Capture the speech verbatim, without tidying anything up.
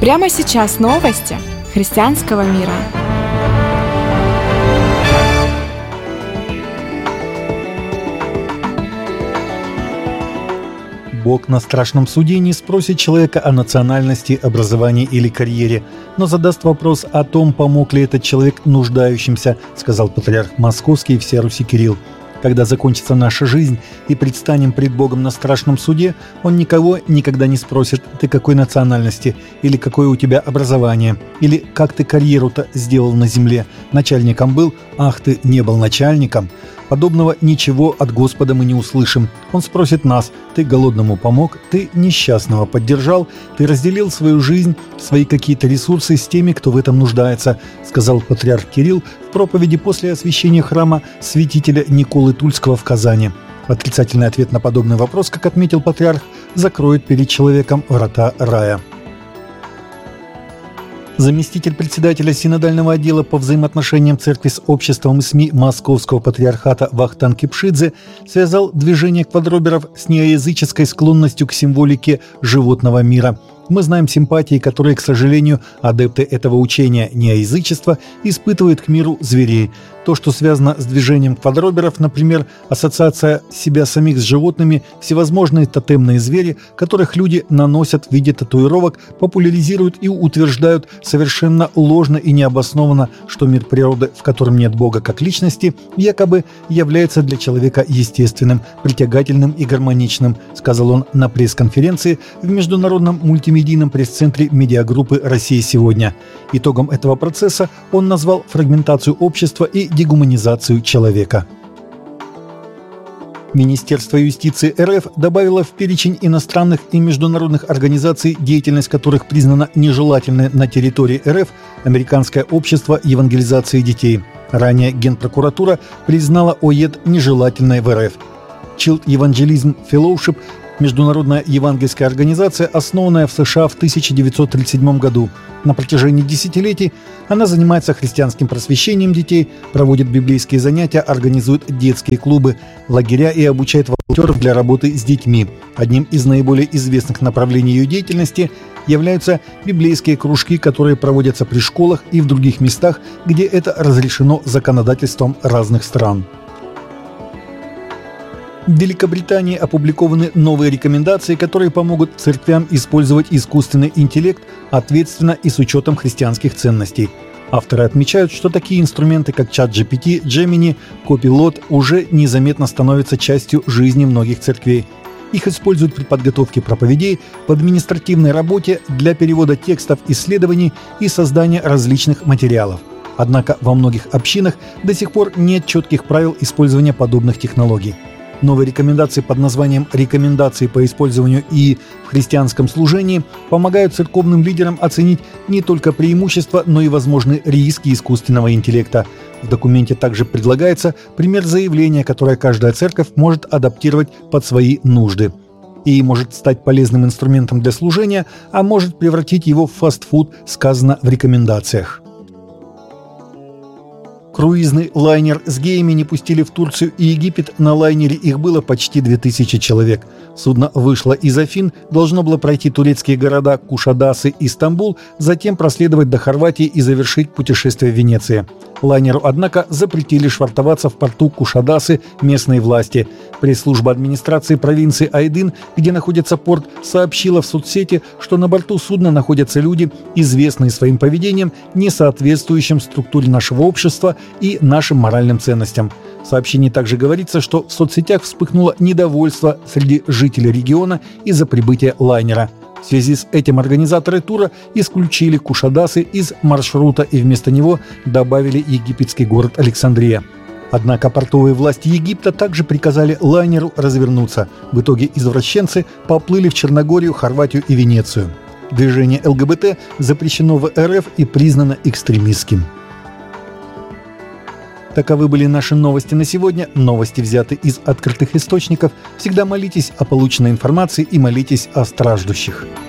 Прямо сейчас новости христианского мира. Бог на страшном суде не спросит человека о национальности, образовании или карьере, но задаст вопрос о том, помог ли этот человек нуждающимся, сказал патриарх Московский всея Руси Кирилл. Когда закончится наша жизнь и предстанем пред Богом на страшном суде, Он никого никогда не спросит, ты какой национальности, или какое у тебя образование, или как ты карьеру-то сделал на земле, начальником был, ах ты не был начальником. Подобного ничего от Господа мы не услышим. Он спросит нас, ты голодному помог, ты несчастного поддержал, ты разделил свою жизнь, свои какие-то ресурсы с теми, кто в этом нуждается, сказал патриарх Кирилл в проповеди после освящения храма святителя Николы Тульского в Казани. Отрицательный ответ на подобный вопрос, как отметил патриарх, закроет перед человеком врата рая. Заместитель председателя синодального отдела по взаимоотношениям церкви с обществом и СМИ Московского патриархата Вахтанг Кипшидзе связал движение квадроберов с неоязыческой склонностью к символике животного мира. Мы знаем симпатии, которые, к сожалению, адепты этого учения неоязычества испытывают к миру зверей. То, что связано с движением квадроберов, например, ассоциация себя самих с животными, всевозможные тотемные звери, которых люди наносят в виде татуировок, популяризируют и утверждают совершенно ложно и необоснованно, что мир природы, в котором нет Бога как личности, якобы является для человека естественным, притягательным и гармоничным, сказал он на пресс-конференции в международном мультимедийном пресс-центре медиагруппы «Россия сегодня». Итогом этого процесса он назвал фрагментацию общества и дегуманизацию человека. Министерство юстиции РФ добавило в перечень иностранных и международных организаций, деятельность которых признана нежелательной на территории РФ, Американское общество евангелизации детей. Ранее Генпрокуратура признала ОЕД нежелательной в РФ. Child Evangelism Fellowship – международная евангельская организация, основанная в США в тысяча девятьсот тридцать седьмом году. На протяжении десятилетий она занимается христианским просвещением детей, проводит библейские занятия, организует детские клубы, лагеря и обучает волонтеров для работы с детьми. Одним из наиболее известных направлений ее деятельности являются библейские кружки, которые проводятся при школах и в других местах, где это разрешено законодательством разных стран. В Великобритании опубликованы новые рекомендации, которые помогут церквям использовать искусственный интеллект ответственно и с учетом христианских ценностей. Авторы отмечают, что такие инструменты, как чат джи пи ти, Gemini, Copilot уже незаметно становятся частью жизни многих церквей. Их используют при подготовке проповедей, в административной работе, для перевода текстов исследований и создания различных материалов. Однако во многих общинах до сих пор нет четких правил использования подобных технологий. Новые рекомендации под названием «Рекомендации по использованию ИИ в христианском служении» помогают церковным лидерам оценить не только преимущества, но и возможные риски искусственного интеллекта. В документе также предлагается пример заявления, которое каждая церковь может адаптировать под свои нужды. ИИ может стать полезным инструментом для служения, а может превратить его в фастфуд, сказано в рекомендациях. Круизный лайнер с геями не пустили в Турцию и Египет. На лайнере их было почти две тысячи человек. Судно вышло из Афин, должно было пройти турецкие города Кушадасы и Стамбул, затем проследовать до Хорватии и завершить путешествие в Венеции. Лайнеру, однако, запретили швартоваться в порту Кушадасы местные власти. Пресс-служба администрации провинции Айдын, где находится порт, сообщила в соцсети, что на борту судна находятся люди, известные своим поведением, не соответствующим структуре нашего общества и нашим моральным ценностям. В сообщении также говорится, что в соцсетях вспыхнуло недовольство среди жителей региона из-за прибытия лайнера. В связи с этим организаторы тура исключили Кушадасы из маршрута и вместо него добавили египетский город Александрия. Однако портовые власти Египта также приказали лайнеру развернуться. В итоге извращенцы поплыли в Черногорию, Хорватию и Венецию. Движение эл гэ бэ тэ запрещено в эр эф и признано экстремистским. Таковы были наши новости на сегодня. Новости взяты из открытых источников. Всегда молитесь о полученной информации и молитесь о страждущих.